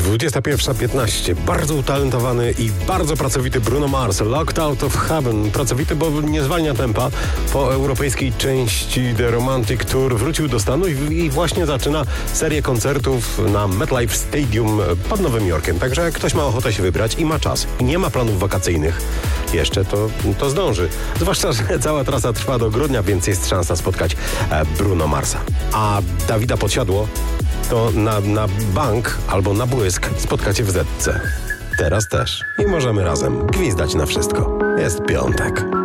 21:15. Bardzo utalentowany i bardzo pracowity Bruno Mars, Locked Out of Heaven. Pracowity, bo nie zwalnia tempa. Po europejskiej części The Romantic Tour wrócił do Stanów i właśnie zaczyna serię koncertów na MetLife Stadium pod Nowym Jorkiem. Także jak ktoś ma ochotę się wybrać i ma czas i nie ma planów wakacyjnych jeszcze, to zdąży. Zwłaszcza, że cała trasa trwa do grudnia, więc jest szansa spotkać Bruno Marsa. A Dawida Podsiadło to na bank albo na błysk spotkacie w Zetce. Teraz też. I możemy razem gwizdać na wszystko. Jest piątek.